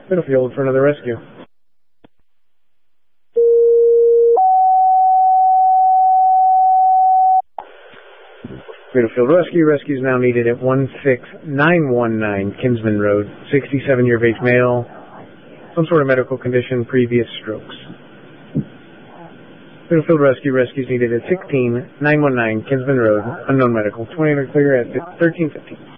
Middlefield for another rescue. Middlefield Rescue. Rescue is now needed at 16919 Kinsman Road. 67-year of age male. Some sort of medical condition, previous strokes. Middlefield Rescue. Rescue is needed at 16919 Kinsman Road. Unknown medical. 20 clear at 13:15.